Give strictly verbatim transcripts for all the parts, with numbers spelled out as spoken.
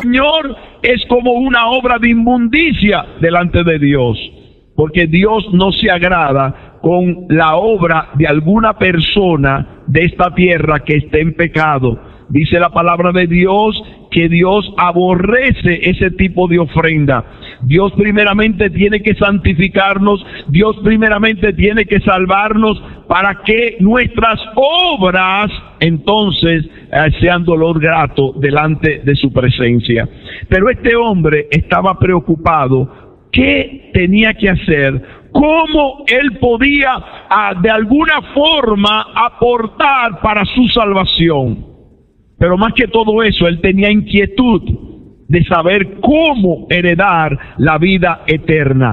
Señor es como una obra de inmundicia delante de Dios, porque Dios no se agrada con la obra de alguna persona de esta tierra que esté en pecado. Dice la palabra de Dios que Dios aborrece ese tipo de ofrenda. Dios primeramente tiene que santificarnos, Dios primeramente tiene que salvarnos para que nuestras obras entonces eh, sean dolor grato delante de su presencia. Pero este hombre estaba preocupado. ¿Qué tenía que hacer? ¿Cómo él podía ah, de alguna forma aportar para su salvación? Pero más que todo eso, él tenía inquietud de saber cómo heredar la vida eterna.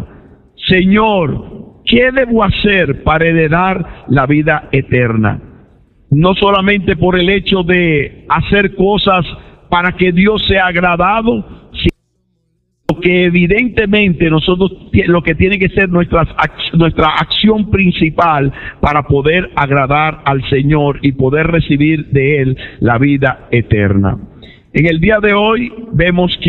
Señor, ¿qué debo hacer para heredar la vida eterna? No solamente por el hecho de hacer cosas para que Dios sea agradado, sino que evidentemente nosotros lo que tiene que ser nuestras, nuestra acción principal para poder agradar al Señor y poder recibir de Él la vida eterna. En el día de hoy vemos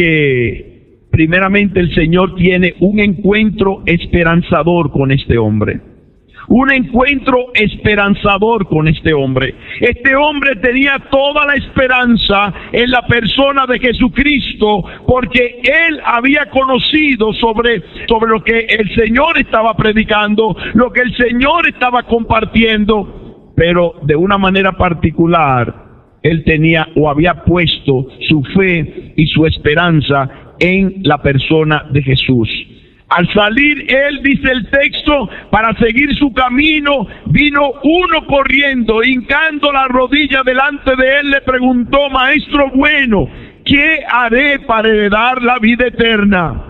que primeramente el Señor tiene un encuentro esperanzador con este hombre. Un encuentro esperanzador con este hombre. Este hombre tenía toda la esperanza en la persona de Jesucristo, porque él había conocido sobre, sobre lo que el Señor estaba predicando, lo que el Señor estaba compartiendo, pero de una manera particular, él tenía o había puesto su fe y su esperanza en la persona de Jesús. Al salir él, dice el texto, para seguir su camino, vino uno corriendo, hincando la rodilla delante de él, le preguntó: Maestro bueno, ¿qué haré para heredar la vida eterna?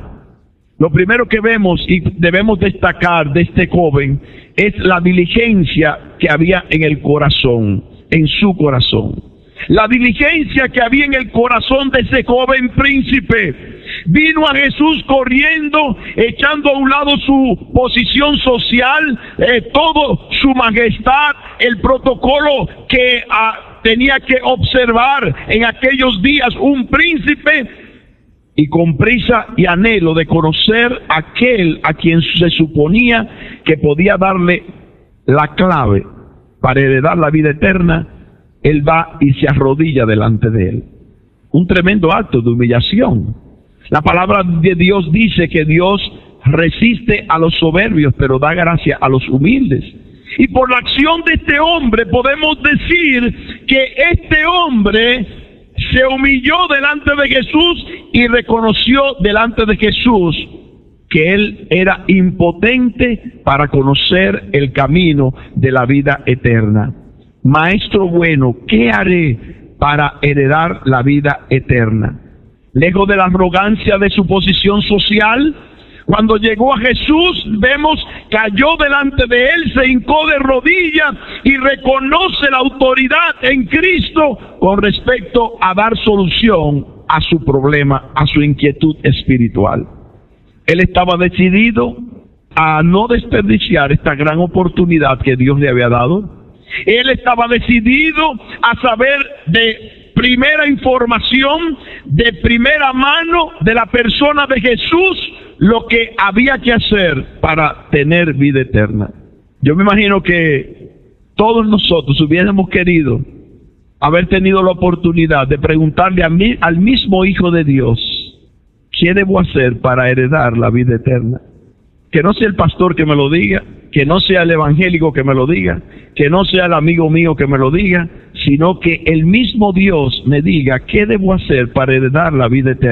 Lo primero que vemos y debemos destacar de este joven es la diligencia que había en el corazón, en su corazón. La diligencia que había en el corazón de ese joven príncipe. Vino a Jesús corriendo, echando a un lado su posición social, eh, todo su majestad, el protocolo que ah, tenía que observar en aquellos días un príncipe, y con prisa y anhelo de conocer a aquel a quien se suponía que podía darle la clave para heredar la vida eterna, él va y se arrodilla delante de él. Un tremendo acto de humillación. La palabra de Dios dice que Dios resiste a los soberbios, pero da gracia a los humildes. Y por la acción de este hombre podemos decir que este hombre se humilló delante de Jesús y reconoció delante de Jesús que él era impotente para conocer el camino de la vida eterna. Maestro bueno, ¿qué haré para heredar la vida eterna? Lejos de la arrogancia de su posición social, cuando llegó a Jesús, vemos, cayó delante de él, se hincó de rodillas y reconoce la autoridad en Cristo con respecto a dar solución a su problema, a su inquietud espiritual. Él estaba decidido a no desperdiciar esta gran oportunidad que Dios le había dado. Él estaba decidido a saber de primera información, de primera mano de la persona de Jesús, lo que había que hacer para tener vida eterna. Yo me imagino que todos nosotros hubiéramos querido haber tenido la oportunidad de preguntarle a mí, al mismo Hijo de Dios: ¿qué debo hacer para heredar la vida eterna? Que no sea el pastor que me lo diga, que no sea el evangélico que me lo diga, que no sea el amigo mío que me lo diga, sino que el mismo Dios me diga qué debo hacer para heredar la vida eterna.